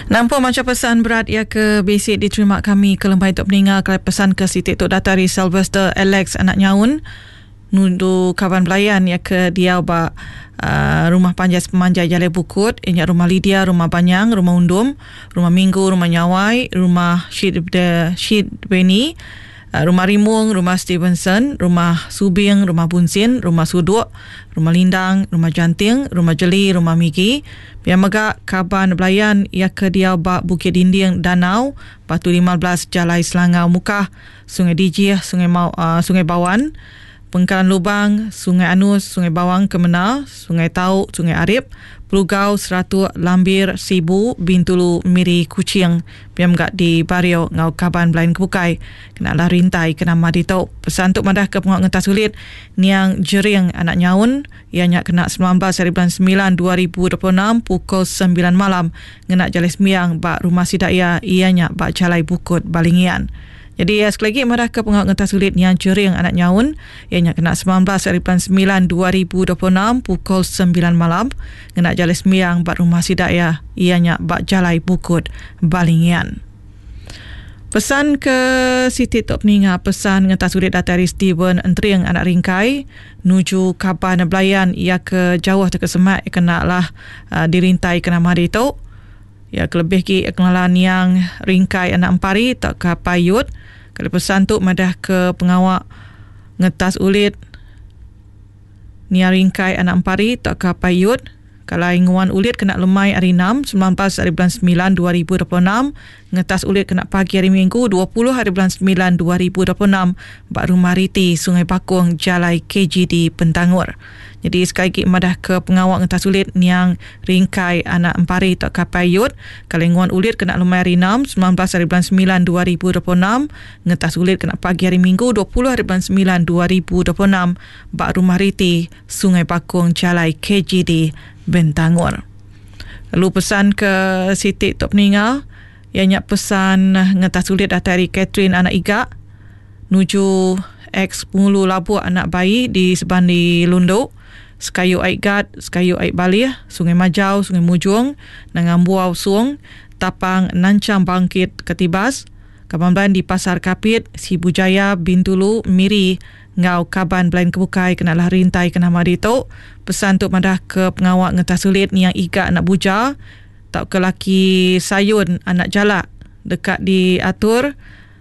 Nampak macam pesan berat ia ke basic diterima kami ke lembah untuk meninggal kalau pesan ke Siti Tok Datari Sylvester Alex anak nyaun nundu kawan belayan ia ke dia ba rumah panjai pemanjai Jalai Bukut, ianya rumah Lydia, rumah Banyang, rumah Undum, rumah Minggu, rumah Nyawai, rumah Syed Beni, rumah Rimung, rumah Stevenson, rumah Subing, rumah Bunsin, rumah Suduk, rumah Lindang, rumah Janting, rumah Jeli, rumah Migi, Piang Megak, Kaban Belayan, ia ke dia bak Bukit Dinding, Danau, Batu 15, Jalai Selangau Mukah, Sungai Dijih, Sungai Bawan, Pengkalan Lubang, Sungai Anus, Sungai Bawang Kemenal, Sungai Tauk, Sungai Arif, Pelugau, Seratuk, Lambir, Sibu, Bintulu, Miri, Kuching, Piam Gak di Bario, Ngau Kaban Belain Kebukai, kenalah rintai, kena madi tau. Pesan untuk madah ke pengawak ngetas sulit, Niang Jering, anak nyaun, ianya kena 19 hari bulan 9, 2026, pukul 9 malam, ngenak Jalai Semiang, bak rumah sidaya, ianya bak Jalai Bukut, Balingian. Jadi sekali lagi marah ke pengawak ngetas sulit yang Jering anak nyaun ianya kena 19 hari bulan 9 2026 pukul 9 malam kena Jalai Semiang bak rumah sidaya ianya bak Jalai Bukut Balingian. Pesan ke Siti Tok Peninga, pesan ngetas sulit datari Steven Entring anak Ringkai nuju Kaban Belayan ia ke jauh ke Semat kena lah dirintai kena mari tu ya kelebih ki kenalan yang Ringkai anak Empari tak ke Payut. Kalau pesan tu madah ke pengawak ngetas ulit Nia Ringkai anak Empari tak ke Payut. Kalau inguan ulit kena lemai hari 6 19 hari bulan 9 2026, ngetas ulit kena pagi hari Minggu 20 hari bulan 9 2026 bak rumah Riti Sungai Bakung Jalai KGD Pentangur. Jadi sekali lagi madah ke pengawak ngetas ulit yang Ringkai anak Empari tak Kapayut. Kalau inguan ulit kena lemai hari 6 19 hari bulan 9 2026, ngetas ulit kena pagi hari Minggu 20 hari bulan 9 2026 bak rumah Riti Sungai Bakung Jalai KGD Bentangur. Lalu pesan ke Siti Tok Peninga, ianya pesan ngetas sulit datari Catherine anak Iga nuju ex Pengulu Labuh anak bayi di Sebandi Lunduk, Sekayu Aik Gad, Sekayu Aik Balih, Sungai Majau, Sungai Mujung, Nangambuau Suong, Tapang Nancang Bangkit Ketibas, Kaban di Pasar Kapit, Sibu Jaya, Bintulu, Miri, Ngau Kaban Belain Kebukai kenalah rintai kena mari tu. Pesan tu madah ke pengawak ngetas sulit yang Iga anak Buja, tak ke laki Sayun anak Jalak dekat di Atur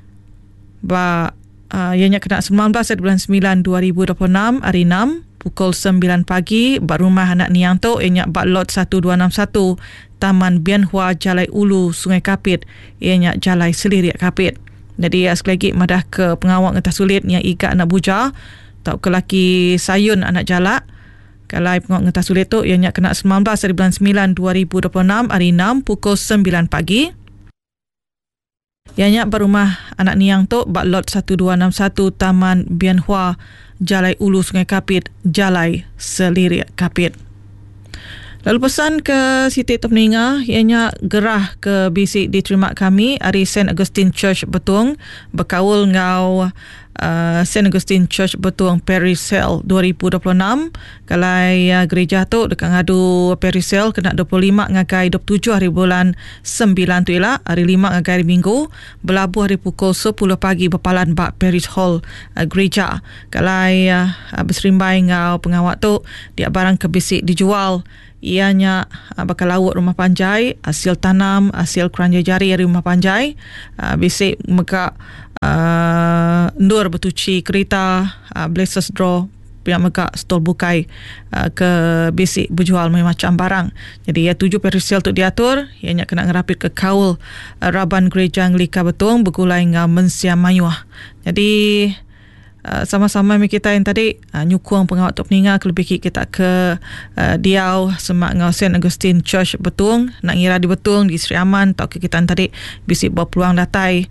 ba ianya kena 19 bulan 9 2026 hari 6 pukul 9 pagi bak rumah anak Niang tu ianya bak lot 1261 Taman Bianhua Jalai Ulu Sungai Kapit ianya Jalai Seliriak Kapit. Jadi sekali lagi madah ke pengawak ngetas sulit yang Iga anak Buja tak ke laki Sayun anak Jalak. Kalau pengawak ngetas sulit tu ianya kena 19 hari bulan 9 2026 hari 6 pukul 9 pagi. Ianya berumah anak Niang tu bak lot 1261 Taman Bianhua Jalai Ulu Sungai Kapit Jalai Seliriak Kapit. Lalu pesan ke Siti Tok Peninga, ianya gerah ke bisik diterima kami dari St. Augustine Church Betung berkawal ngau St. Augustine Church Betung Perisel 2026. Kalau gereja tu dekat ngadu Perisel kena 25 ngagai 27 hari bulan 9 tu ialah hari 5 ngagai hari Minggu berlabuh hari pukul 10 pagi berpalan bak Paris Hall gereja. Kalau berserimbai ngau pengawak tu dia barang ke bisik dijual ianya bakal laut rumah panjai, hasil tanam, hasil keranjang jari dari rumah panjai, bisik meka ndur bertuci kereta, blazers draw pihak meka stol bukai ke bisik berjual macam barang. Jadi 7 perisel tu diatur, ianya kena ngerapit ke kaul Raban Gereja Anglika Betung bergulai dengan Mensia Mayuah. Jadi sama-sama kita yang tadi nyukung pengawak Tok Peninga kelebih kita ke Diau semak ngau St. Augustine Church Betung nak ngira di Betung di Sri Aman tak kita tadi bisik berpeluang datai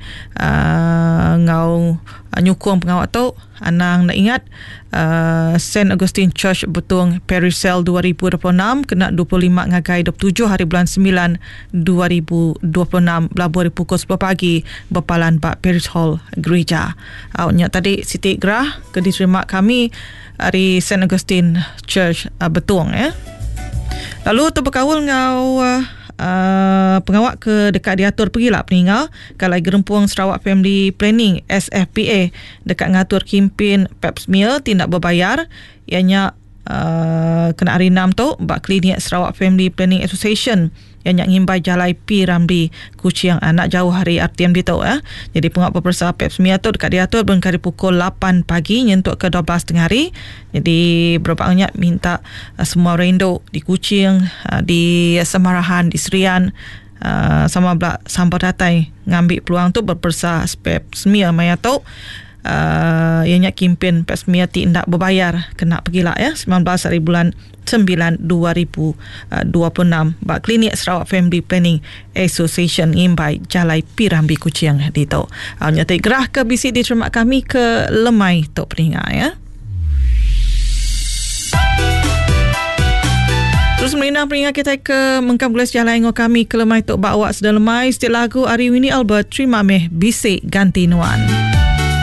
ngau nyukung pengawak tu anang nak ingat St. Augustine Church Betung Perisel 2026 kena 25 ngagai 27 hari bulan 9 2026 belabuh hari pukul 10 pagi berpalan bak Paris Hall gereja. Awaknya tadi Siti Gerah ke diterima kami dari St. Augustine Church Betung ya. Lalu tu berkawal ngau pengawak ke dekat diatur pergilah peninga kalau gerempuang Sarawak Family Planning SFPA dekat ngatur kempen pap smear tindak berbayar ianya kena hari 6 tu bak klinik Sarawak Family Planning Association yang ngimbai jalai P Ramli Kuching nak jauh hari RTM di tu Jadi pengawak pepersa pap smear tu dekat diatur berkali pukul 8 pagi nyentuk ke 12 tengah hari. Jadi berapa banyak minta semua rendo di Kuching, di Semarahan, di Serian sama belak sampai datai ngambil peluang tu berpersa pap smear maya tu ianya kempen pap smear tindak berbayar kena pergilah 19 hari bulan 9 2026 bak klinik Sarawak Family Planning Association ngimbai jalai Pirambi Kuching di tu. Nyata gerah ke bisik diterima kami ke lemai tok peninga Terus melindah peninga kita ke mengkambulas jalan ngok kami ke lemai tok bak awak sedang lemai setiap lagu Ari Winnie Albert terima meh bisik ganti nuan.